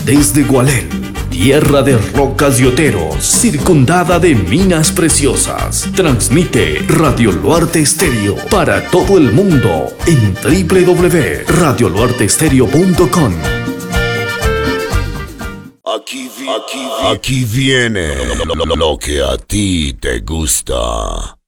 Desde Gualén, tierra de rocas y oteros, circundada de minas preciosas, transmite Radio Luarte Estéreo para todo el mundo en www.radioluarteestereo.com. Aquí viene lo que a ti te gusta.